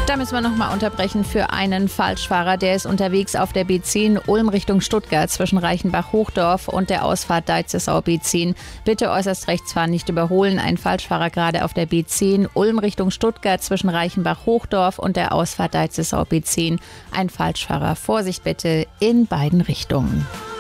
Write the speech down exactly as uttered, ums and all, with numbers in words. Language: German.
Da müssen wir nochmal unterbrechen für einen Falschfahrer. Der ist unterwegs auf der B zehn Ulm Richtung Stuttgart zwischen Reichenbach-Hochdorf und der Ausfahrt Deitzesau B zehn. Bitte äußerst rechts fahren, nicht überholen. Ein Falschfahrer gerade auf der B zehn Ulm Richtung Stuttgart zwischen Reichenbach-Hochdorf und der Ausfahrt Deitzesau B zehn. Ein Falschfahrer. Vorsicht bitte in beiden Richtungen.